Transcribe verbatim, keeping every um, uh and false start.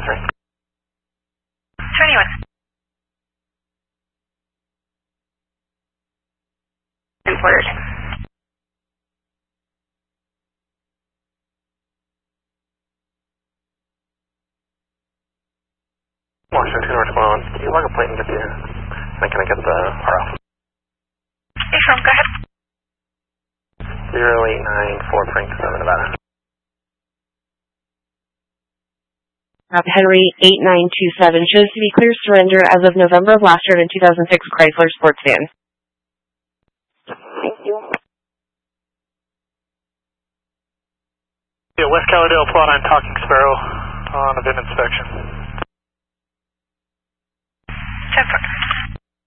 three. twenty-one. Reported. Washington two North one, can you log a plate and get the, then can I get the R F? Hey, from, go ahead. zero eight nine four Frank seven Nevada. Rob Henry eight nine two seven shows to be clear surrender as of November of last year in two thousand six Chrysler Sports Van. Thank you. Yeah, West Calderdale plot on Talking Sparrow on a V I N inspection. ten four.